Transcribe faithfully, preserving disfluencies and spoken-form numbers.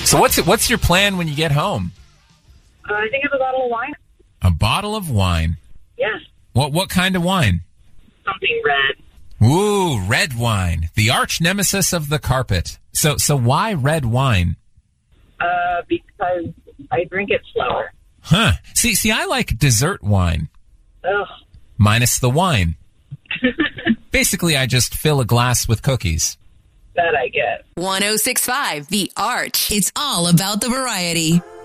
So what's what's your plan when you get home? Uh, I think it's a bottle of wine. A bottle of wine. Yes. What what kind of wine? Something red. Ooh, red wine. The arch nemesis of the carpet. So so why red wine? Uh, because I drink it slower. Huh. See, see, I like dessert wine. Ugh. Minus the wine. Basically, I just fill a glass with cookies. That I get. one oh six point five The Arch. It's all about the variety.